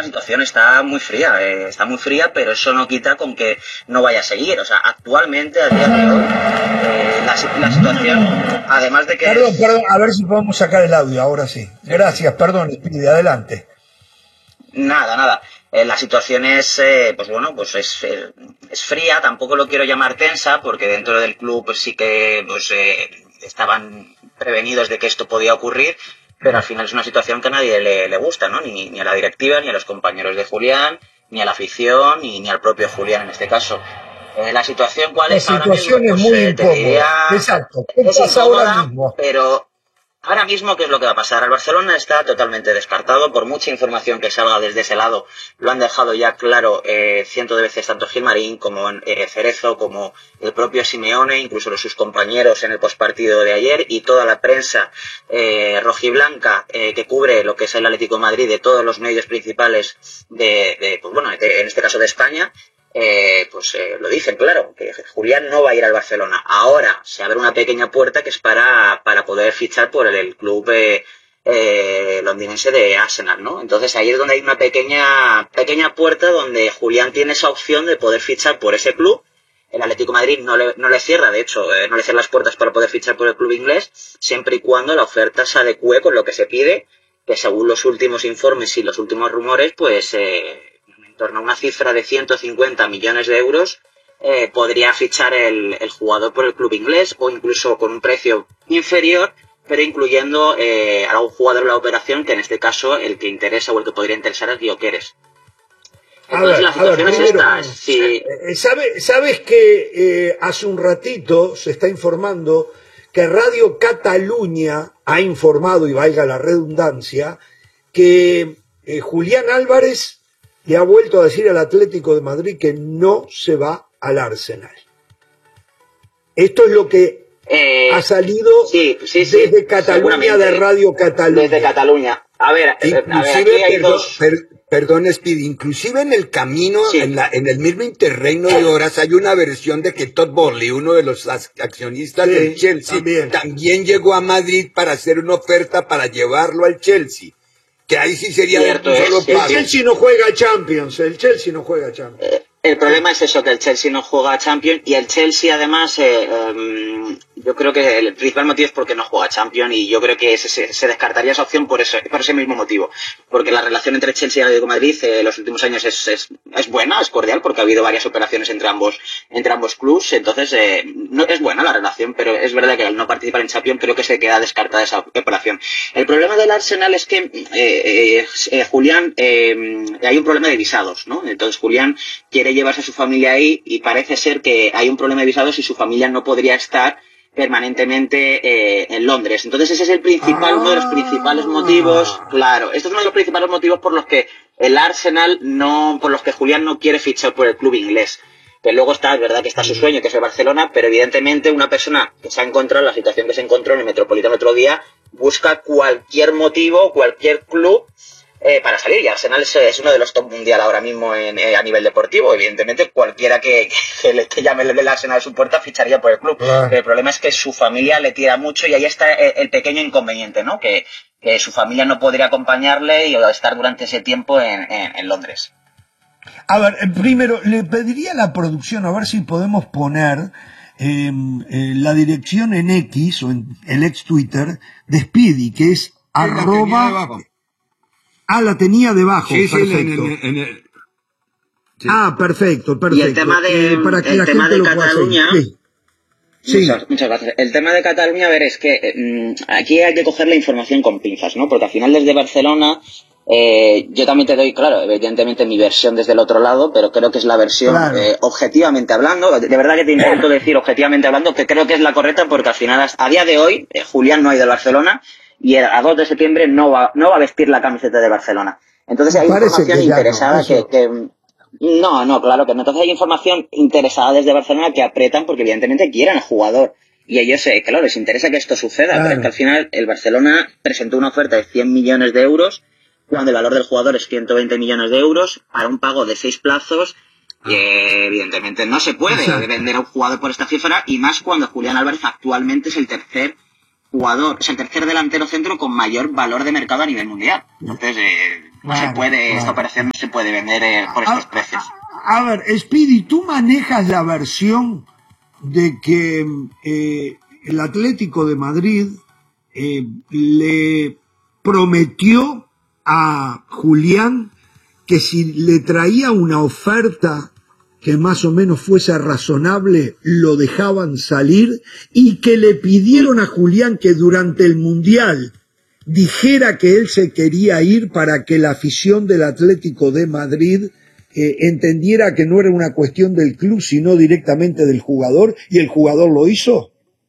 la situación está muy fría, pero eso no quita con que no vaya a seguir. O sea, actualmente, a día de hoy, la situación, además de que... Perdón, a ver si podemos sacar el audio, ahora sí. Gracias, perdón, Speedy, adelante. Nada. La situación es, pues bueno, pues es fría, tampoco lo quiero llamar tensa, porque dentro del club pues sí que pues estaban prevenidos de que esto podía ocurrir, pero al final es una situación que a nadie le gusta, ¿no? Ni a la directiva, ni a los compañeros de Julián, ni a la afición, ni al propio Julián en este caso. La situación, ¿cuál es ahora mismo? La situación es muy incómoda. Exacto. ¿Qué pasa ahora mismo? Pero ahora mismo, ¿qué es lo que va a pasar? El Barcelona está totalmente descartado, por mucha información que salga desde ese lado. Lo han dejado ya claro cientos de veces tanto Gilmarín como Cerezo, como el propio Simeone, incluso sus compañeros en el postpartido de ayer, y toda la prensa rojiblanca que cubre lo que es el Atlético de Madrid de todos los medios principales en este caso de España. Lo dicen claro, que Julián no va a ir al Barcelona. Ahora se abre una pequeña puerta que es para poder fichar por el club londinense de Arsenal, ¿no? Entonces ahí es donde hay una pequeña puerta donde Julián tiene esa opción de poder fichar por ese club. El Atlético de Madrid no le cierra, de hecho, no le cierra las puertas para poder fichar por el club inglés, siempre y cuando la oferta se adecue con lo que se pide, que según los últimos informes y los últimos rumores, pues en torno a una cifra de 150 millones de euros, podría fichar el jugador por el club inglés, o incluso con un precio inferior, pero incluyendo a un jugador de la operación, que en este caso el que interesa o el que podría interesar es Gyökeres. Entonces la situación es esta. Sí. ¿Sabes que hace un ratito se está informando que Radio Cataluña ha informado, y valga la redundancia, que Julián Álvarez le ha vuelto a decir al Atlético de Madrid que no se va al Arsenal? Esto es lo que ha salido desde Cataluña, de Radio Cataluña. Desde Cataluña. A ver, inclusive, perdón, Speedy, inclusive en el camino, en el mismo interregno de horas, hay una versión de que Todd Boehly, uno de los accionistas del Chelsea, también llegó a Madrid para hacer una oferta para llevarlo al Chelsea. Que ahí sí sería un solo pago. El Chelsea no juega Champions, El problema es eso, que el Chelsea no juega Champions, y el Chelsea además, yo creo que el principal motivo es porque no juega Champions, y yo creo que se descartaría esa opción por ese mismo motivo, porque la relación entre Chelsea y Atlético de Madrid en los últimos años es buena, es cordial, porque ha habido varias operaciones entre ambos clubs, entonces no es buena la relación, pero es verdad que al no participar en Champions creo que se queda descartada esa operación. El problema del Arsenal es que Julián, hay un problema de visados, ¿no? Entonces Julián quiere llevarse a su familia ahí, y parece ser que hay un problema de visados y su familia no podría estar permanentemente en Londres. Entonces ese es uno de los principales motivos, claro, este es uno de los principales motivos por los que el Arsenal por los que Julián no quiere fichar por el club inglés. Que luego es verdad que está su sueño, que es el Barcelona, pero evidentemente una persona que se ha encontrado en la situación que se encontró en el Metropolitano otro día, busca cualquier motivo, cualquier club para salir, y Arsenal es uno de los top mundial ahora mismo a nivel deportivo. Evidentemente cualquiera que llame el Arsenal a su puerta ficharía por el club. Pero el problema es que su familia le tira mucho, y ahí está el pequeño inconveniente, ¿no? Que su familia no podría acompañarle y estar durante ese tiempo en Londres. A ver, primero le pediría a la producción a ver si podemos poner la dirección en X o en el ex Twitter de Speedy, que es @. La tenía debajo. Sí, perfecto. Sí. Perfecto. Y el tema de Cataluña. Muchas gracias. El tema de Cataluña, a ver, es que aquí hay que coger la información con pinzas, ¿no? Porque al final desde Barcelona, yo también te doy, claro, evidentemente mi versión desde el otro lado, pero creo que es la versión, objetivamente hablando, de verdad que te intento decir objetivamente hablando, que creo que es la correcta, porque al final, a día de hoy, Julián no ha ido al Barcelona, y a 2 de septiembre no va a vestir la camiseta de Barcelona. Entonces hay información interesada No, claro que no. Entonces hay información interesada desde Barcelona que apretan porque evidentemente quieren al jugador. Y ellos, claro, les interesa que esto suceda, pero es que al final el Barcelona presentó una oferta de 100 millones de euros, cuando el valor del jugador es 120 millones de euros, para un pago de 6 plazos. Evidentemente no se puede vender a un jugador por esta cifra, y más cuando Julián Álvarez actualmente es el tercer jugador, es el tercer delantero centro con mayor valor de mercado a nivel mundial. Entonces, no se puede, esta operación no se puede vender por estos precios. A ver, Speedy, ¿tú manejas la versión de que el Atlético de Madrid le prometió a Julián que si le traía una oferta que más o menos fuese razonable, lo dejaban salir, y que le pidieron a Julián que durante el Mundial dijera que él se quería ir para que la afición del Atlético de Madrid entendiera que no era una cuestión del club, sino directamente del jugador, y el jugador lo hizo?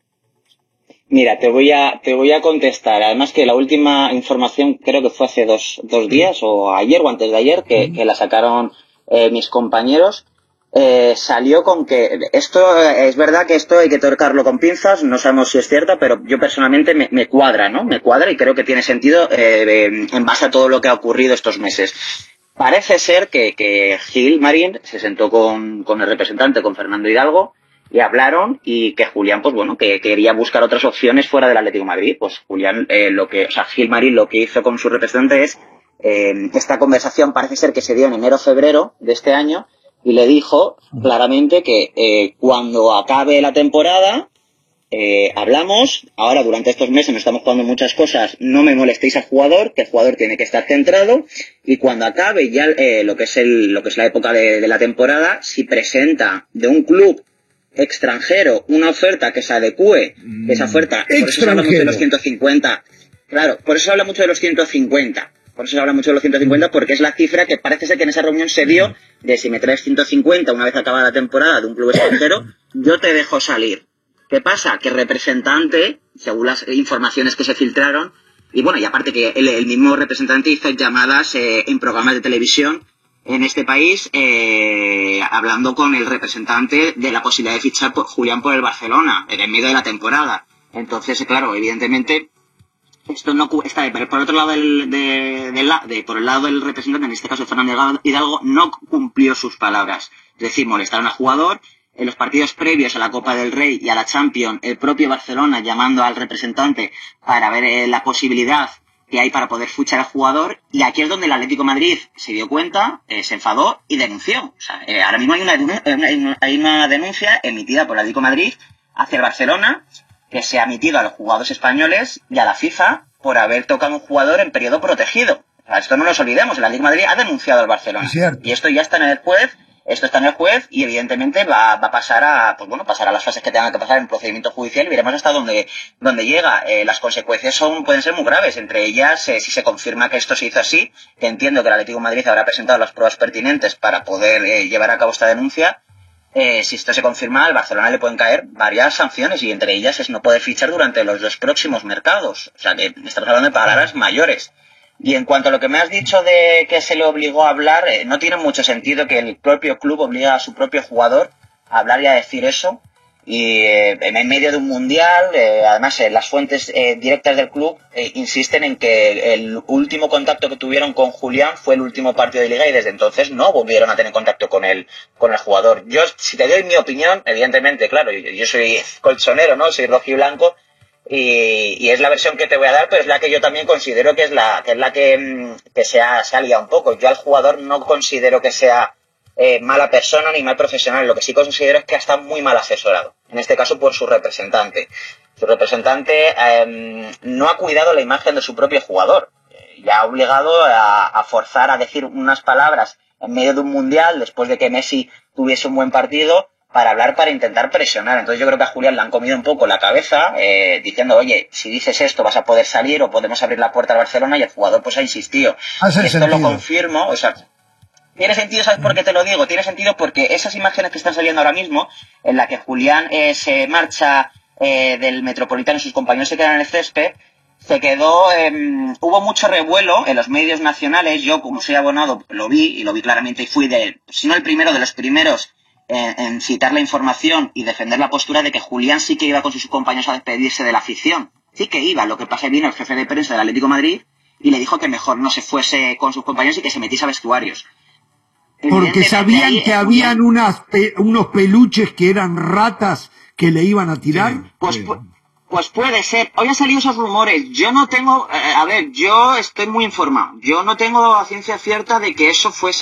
Mira, te voy a contestar. Además que la última información creo que fue hace dos días, o ayer o antes de ayer, que la sacaron mis compañeros. Salió con que esto es verdad que esto hay que tocarlo con pinzas, no sabemos si es cierta, pero yo personalmente me cuadra, ¿no? Me cuadra y creo que tiene sentido en base a todo lo que ha ocurrido estos meses. Parece ser que Gil Marín se sentó con el representante, con Fernando Hidalgo, y hablaron, y que Julián, pues bueno, que quería buscar otras opciones fuera del Atlético de Madrid. Pues Julián, Gil Marín lo que hizo con su representante es, esta conversación parece ser que se dio en enero-febrero de este año, y le dijo claramente que cuando acabe la temporada hablamos. Ahora durante estos meses nos estamos jugando muchas cosas, no me molestéis al jugador, que el jugador tiene que estar centrado, y cuando acabe ya lo que es la época de la temporada, si presenta de un club extranjero una oferta que se adecue, esa oferta, por eso se habla mucho de los 150, claro, por eso se habla mucho de los 150. Por eso se habla mucho de los 150, porque es la cifra que parece ser que en esa reunión se dio de si me traes 150 una vez acabada la temporada de un club extranjero, yo te dejo salir. ¿Qué pasa? Que el representante, según las informaciones que se filtraron, y bueno, y aparte que el mismo representante hizo llamadas en programas de televisión en este país, hablando con el representante de la posibilidad de fichar por Julián por el Barcelona, en medio de la temporada. Entonces, claro, evidentemente, esto no está por otro lado por el lado del representante, en este caso Fernando Hidalgo, no cumplió sus palabras. Es decir, molestaron al jugador. En los partidos previos a la Copa del Rey y a la Champions, el propio Barcelona llamando al representante para ver la posibilidad que hay para poder fichar al jugador, y aquí es donde el Atlético de Madrid se dio cuenta, se enfadó y denunció. O sea, ahora mismo hay una denuncia emitida por el Atlético de Madrid hacia el Barcelona, que se ha emitido a los jugadores españoles y a la FIFA por haber tocado a un jugador en periodo protegido. O sea, esto no nos olvidemos, el Atlético de Madrid ha denunciado al Barcelona. Y esto ya está en el juez, y evidentemente va a pasar a las fases que tengan que pasar en el procedimiento judicial, y veremos hasta dónde llega. Las consecuencias pueden ser muy graves, entre ellas, si se confirma que esto se hizo así, que entiendo que el Atlético de Madrid habrá presentado las pruebas pertinentes para poder llevar a cabo esta denuncia. Si esto se confirma, al Barcelona le pueden caer varias sanciones, y entre ellas es no poder fichar durante los 2 próximos mercados. O sea, que estamos hablando de palabras mayores. Y en cuanto a lo que me has dicho de que se le obligó a hablar, no tiene mucho sentido que el propio club obligue a su propio jugador a hablar y a decir eso. Y en medio de un mundial, además las fuentes directas del club insisten en que el último contacto que tuvieron con Julián fue el último partido de liga, y desde entonces no volvieron a tener contacto con el jugador. Yo, si te doy mi opinión, evidentemente, claro, yo soy colchonero, ¿no? Soy rojiblanco, y es la versión que te voy a dar, pero es la que yo también considero que es la que se ha liado un poco. Yo al jugador no considero que sea mala persona ni mal profesional. Lo que sí considero es que está muy mal asesorado, en este caso por su representante. Su representante no ha cuidado la imagen de su propio jugador, y ha obligado a forzar a decir unas palabras en medio de un mundial, después de que Messi tuviese un buen partido, para hablar, para intentar presionar. Entonces yo creo que a Julián le han comido un poco la cabeza, diciendo, oye, si dices esto vas a poder salir, o podemos abrir la puerta al Barcelona, y el jugador pues ha insistido. Esto lo confirmo, o sea, tiene sentido. ¿Sabes por qué te lo digo? Tiene sentido porque esas imágenes que están saliendo ahora mismo, en la que Julián se marcha del Metropolitano y sus compañeros se quedan en el césped, hubo mucho revuelo en los medios nacionales. Yo, como soy abonado, lo vi claramente, y fui si no el primero, de los primeros en citar la información y defender la postura de que Julián sí que iba con sus compañeros a despedirse de la afición. Sí que iba. Lo que pasa es que vino el jefe de prensa del Atlético de Madrid y le dijo que mejor no se fuese con sus compañeros y que se metiese a vestuarios. Porque sabían que habían unos peluches que eran ratas que le iban a tirar. Sí. Pues puede ser. Hoy han salido esos rumores. Yo no tengo... yo estoy muy informado. Yo no tengo ciencia cierta de que eso fuese